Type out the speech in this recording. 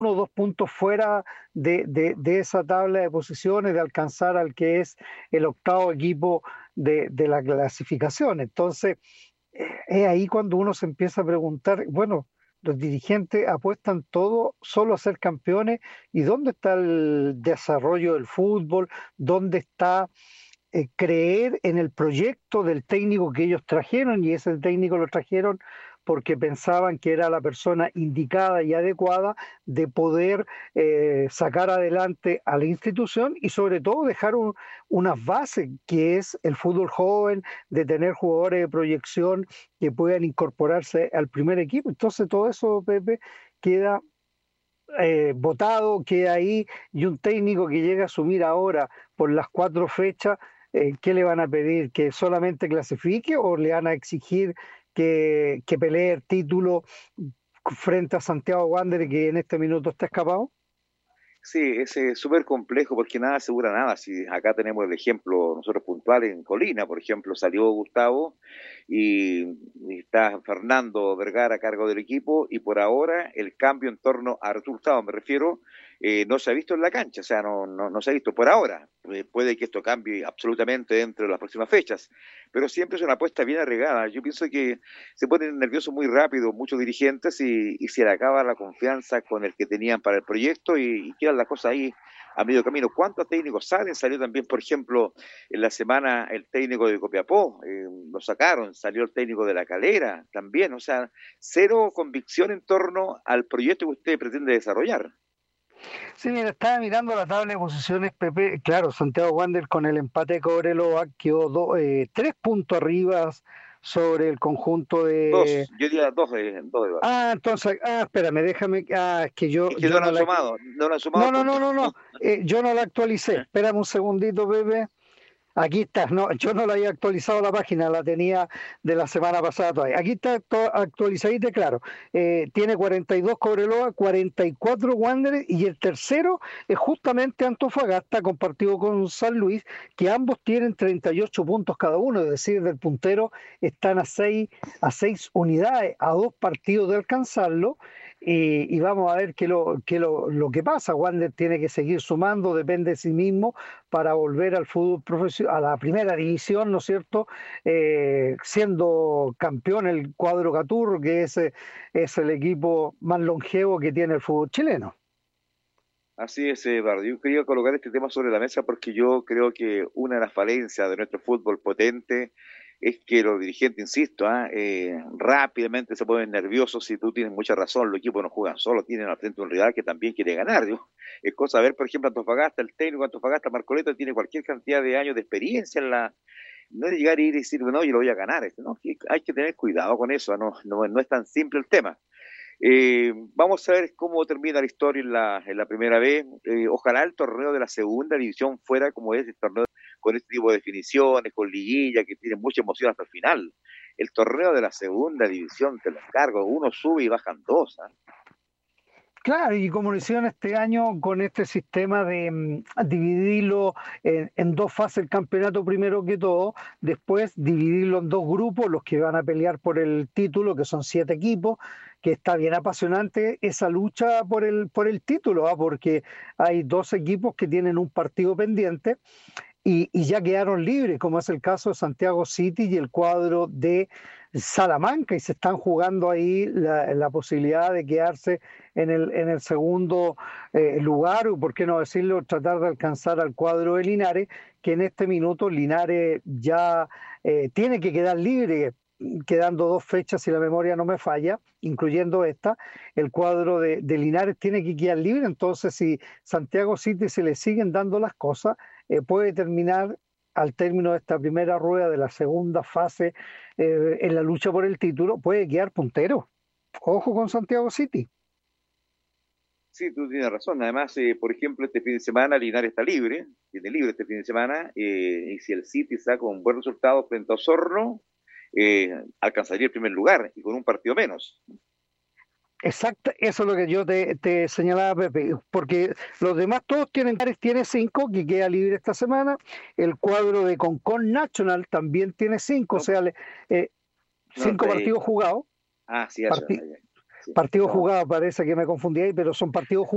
o 2 puntos fuera de esa tabla de posiciones, de alcanzar al que es el octavo equipo de la clasificación. Entonces, es ahí cuando uno se empieza a preguntar, bueno, los dirigentes apuestan todo solo a ser campeones, ¿y dónde está el desarrollo del fútbol? ¿Dónde está creer en el proyecto del técnico que ellos trajeron? Y ese técnico lo trajeron porque pensaban que era la persona indicada y adecuada de poder sacar adelante a la institución y sobre todo dejar unas bases que es el fútbol joven, de tener jugadores de proyección que puedan incorporarse al primer equipo. Entonces todo eso, Pepe, queda votado, queda ahí, y un técnico que llega a asumir ahora por las 4 fechas, ¿qué le van a pedir? ¿Que solamente clasifique o le van a exigir que pelee el título frente a Santiago Wanderers, que en este minuto está escapado? Sí, es súper complejo porque nada asegura nada. Si acá tenemos el ejemplo, nosotros puntual en Colina, por ejemplo, salió Gustavo y está Fernando Vergara a cargo del equipo y por ahora el cambio en torno a Arturo Hurtado, me refiero, no se ha visto en la cancha, o sea, no se ha visto por ahora. Puede que esto cambie absolutamente dentro de las próximas fechas, pero siempre es una apuesta bien arregada. Yo pienso que se ponen nerviosos muy rápido muchos dirigentes y se le acaba la confianza con el que tenían para el proyecto y quedan las cosas ahí a medio camino. ¿Cuántos técnicos salen? Salió también, por ejemplo, en la semana el técnico de Copiapó, lo sacaron, salió el técnico de La Calera también, o sea, cero convicción en torno al proyecto que usted pretende desarrollar. Sí, mira, estaba mirando la tabla de posiciones, Pepe. Claro, Santiago Wander con el empate de Cobreloa quedó 3 puntos arriba sobre el conjunto de... Dos, yo diría dos, Eduardo. Entonces, espérame, déjame, es que Es que yo no lo no han la... sumado, no lo han sumado No, el no, no, punto. no, no, yo no la actualicé. Espérame un segundito, Pepe. Aquí está, no, yo no la había actualizado la página, la tenía de la semana pasada todavía. Aquí está actualizadita, claro. Tiene 42 Cobreloa, 44 Wanderers y el tercero es justamente Antofagasta, compartido con San Luis, que ambos tienen 38 puntos cada uno, es decir, del puntero están a seis unidades, a 2 partidos de alcanzarlo. Y vamos a ver lo que pasa. Wander tiene que seguir sumando, depende de sí mismo para volver al fútbol profesional, a la primera división, ¿no es cierto? Siendo campeón el cuadro Caturro, que es el equipo más longevo que tiene el fútbol chileno. Así es, Eduardo. Yo quería colocar este tema sobre la mesa porque yo creo que una de las falencias de nuestro fútbol potente es que los dirigentes, insisto, rápidamente se ponen nerviosos y tú tienes mucha razón, los equipos no juegan solo, tienen al frente un rival que también quiere ganar. ¿No? Es cosa de ver, por ejemplo, Antofagasta, el técnico de Antofagasta, Marcoleta, tiene cualquier cantidad de años de experiencia en la... No es llegar y ir y decir, no, yo lo voy a ganar. No, hay que tener cuidado con eso, no es tan simple el tema. Vamos a ver cómo termina la historia en la primera vez. Ojalá el torneo de la segunda división fuera como es el torneo con este tipo de definiciones, con liguilla, que tiene mucha emoción hasta el final. El torneo de la segunda división, te lo encargo, uno sube y bajan dos. ¿Eh? Claro, y como lo hicieron este año con este sistema de dividirlo en 2 fases el campeonato primero que todo, después dividirlo en 2 grupos, los que van a pelear por el título, que son 7 equipos, que está bien apasionante esa lucha por el título, porque hay 2 equipos que tienen un partido pendiente y ya quedaron libres, como es el caso de Santiago City y el cuadro de Salamanca, y se están jugando ahí la posibilidad de quedarse en el segundo lugar, o por qué no decirlo, tratar de alcanzar al cuadro de Linares, que en este minuto Linares ya tiene que quedar libre. Quedando 2 fechas, si la memoria no me falla, incluyendo esta, el cuadro de Linares tiene que quedar libre. Entonces, si Santiago City se le siguen dando las cosas, puede terminar al término de esta primera rueda de la segunda fase en la lucha por el título, puede quedar puntero. Ojo con Santiago City. Sí, tú tienes razón. Además, por ejemplo, este fin de semana Linares está libre, tiene libre este fin de semana, y si el City saca un buen resultado frente a Osorno, alcanzaría el primer lugar y con un partido menos. Exacto, eso es lo que yo te señalaba, Pepe, porque los demás todos tiene 5, que queda libre esta semana. El cuadro de Concon National también tiene 5, o No, sea, eh, no, 5 partidos jugados. sí, eso. Partidos Sí, jugados, no. parece que me confundí ahí, pero son partidos jugados.